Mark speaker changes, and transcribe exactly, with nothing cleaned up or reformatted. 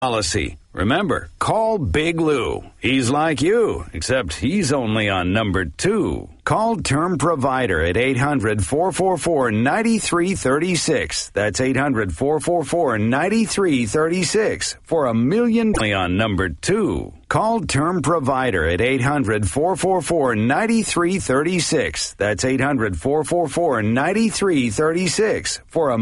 Speaker 1: policy. Remember, call Big Lou. He's like you, except he's only on number two. Call Term Provider at eight hundred, four four four, nine three three six. That's eight hundred, four four four, nine three three six for a million on number two. Call Term Provider at eight hundred, four four four, nine three three six. That's eight hundred, four four four, nine three three six for a